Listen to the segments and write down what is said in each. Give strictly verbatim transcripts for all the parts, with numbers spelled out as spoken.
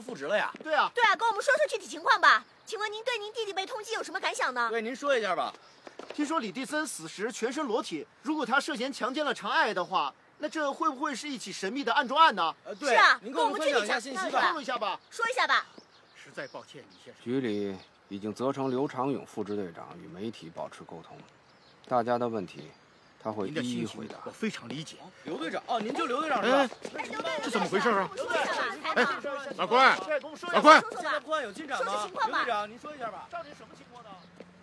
复职了呀？ 对啊， 对啊，跟我们说说具体情况吧。请问您对您弟弟被通缉有什么感想呢？ 对，您说一下吧。 听说李蒂森死时全身裸体，如果他涉嫌强奸了常爱的话，那这会不会是一起神秘的暗中案呢？ 呃，对， 是啊， 您跟我们分享一下具体信息吧。 透露一下吧。 说一下吧。 实在抱歉，李先生。 局里已经责成刘长勇副支队长与媒体保持沟通，大家的问题他会您的一一心情回答。 我非常理解。 刘队长，哦，您就刘队长是吧？ 哎，这怎么回事啊？ 哎， 老关， 对，给我们说一下。 老关， 说说吧。 现在破案有进展吗？ 说说情况吧刘队长，您说一下吧。 到底什么情况呢？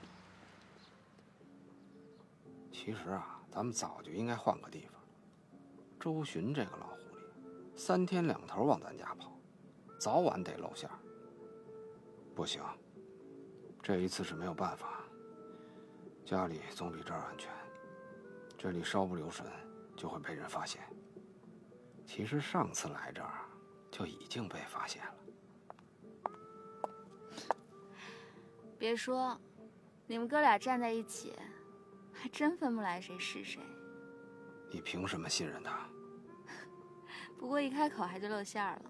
其实啊，咱们早就应该换个地方。周巡这个老狐狸，三天两头往咱家跑，早晚得露馅儿。不行，这一次是没有办法。家里总比这儿安全，这里稍不留神就会被人发现。其实上次来这儿就已经被发现了。 别说，你们哥俩站在一起，还真分不来谁是谁。 你凭什么信任他？ 不过一开口还就露馅了。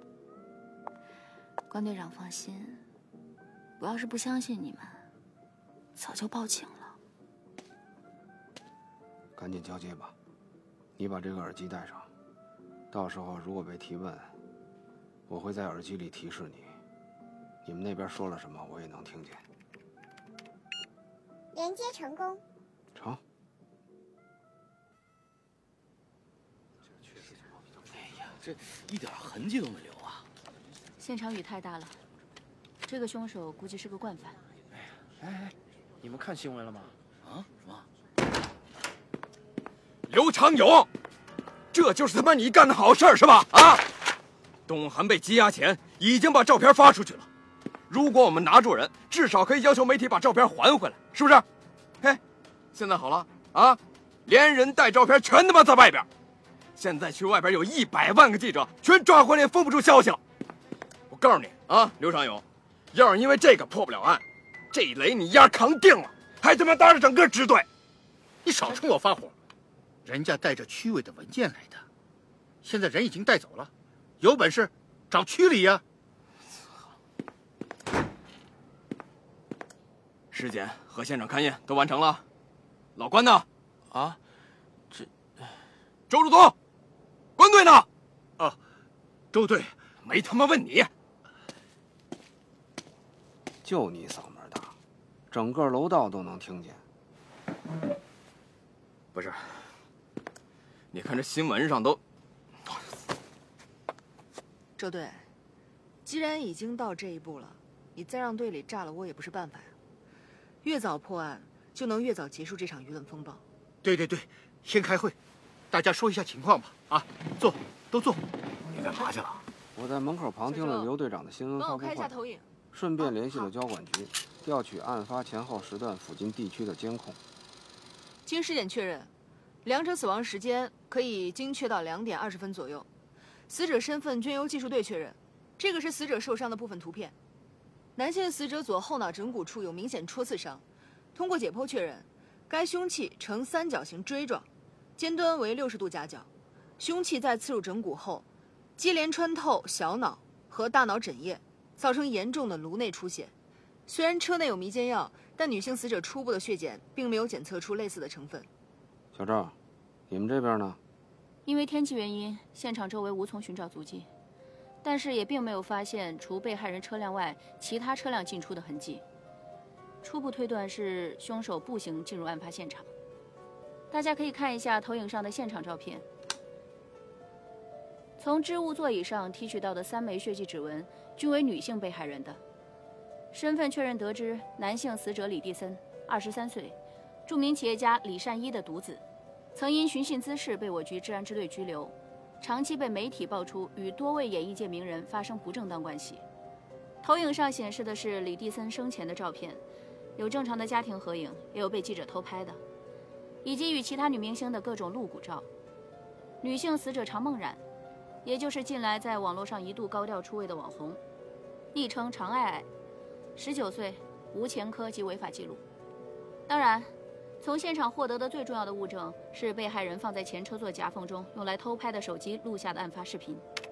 关队长放心，我要是不相信你们，早就报警了。 赶紧交接吧，你把这个耳机戴上，到时候如果被提问，我会在耳机里提示你，你们那边说了什么我也能听见。 连接成功。 成。 哎呀，这一点痕迹都没留啊！ 现场雨太大了，这个凶手估计是个惯犯。 哎哎，你们看新闻了吗？ 啊？什么？ 刘长勇，这就是他妈你干的好事儿是吧？啊！东涵被羁押前已经把照片发出去了，如果我们拿住人，至少可以要求媒体把照片还回来，是不是？嘿，现在好了啊，连人带照片全他妈在外边，现在去外边有一百万个记者，全抓回来也封不住消息了。我告诉你啊，刘长勇，要是因为这个破不了案，这雷你丫扛定了，还他妈搭着整个支队。 你少冲我发火，人家带着区委的文件来的，现在人已经带走了，有本事找区里呀！ 尸检和现场勘验都完成了，老关呢？ 啊，这周主总，关队呢？ 哦，周队没他妈问你。 就你嗓门大，整个楼道都能听见。 不是，你看这新闻上都…… 周队，既然已经到这一步了，你再让队里炸了窝也不是办法呀。越早破案，就能越早结束这场舆论风暴。 对对对，先开会，大家说一下情况吧。啊，坐，都坐。 你干嘛去了？ 我在门口旁听了刘队长的新闻帮我发布会， 开一下投影， 顺便联系了交管局，调取案发前后时段附近地区的监控。 经尸检确认，两者死亡时间可以精确到两点二十分左右，死者身份均由技术队确认。这个是死者受伤的部分图片，男性死者左后脑枕骨处有明显戳刺伤，通过解剖确认，该凶器呈三角形锥状，尖端为六十度夹角，凶器在刺入枕骨后，接连穿透小脑和大脑枕叶，造成严重的颅内出血。虽然车内有迷奸药，但女性死者初步的血检并没有检测出类似的成分。 小赵，你们这边呢？ 因为天气原因，现场周围无从寻找足迹，但是也并没有发现除被害人车辆外其他车辆进出的痕迹。初步推断是凶手步行进入案发现场。大家可以看一下投影上的现场照片。从置物座椅上提取到的三枚血迹指纹均为女性被害人的。身份确认得知，男性死者李蒂森，二十三岁，著名企业家李善一的独子，曾因寻衅滋事被我局治安支队拘留，长期被媒体爆出与多位演艺界名人发生不正当关系。投影上显示的是李蒂森生前的照片，有正常的家庭合影，也有被记者偷拍的，以及与其他女明星的各种露骨照。女性死者常梦冉，也就是近来在网络上一度高调出位的网红，昵称常爱爱，十九岁，无前科及违法记录。当然，从现场获得的最重要的物证是被害人放在前车座夹缝中用来偷拍的手机录下的案发视频。